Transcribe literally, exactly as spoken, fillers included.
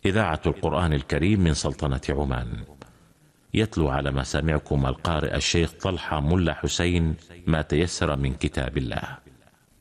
إذاعة القرآن الكريم من سلطنة عمان. يتلو على مسامعكم القارئ الشيخ طلحة ملا حسين ما تيسر من كتاب الله.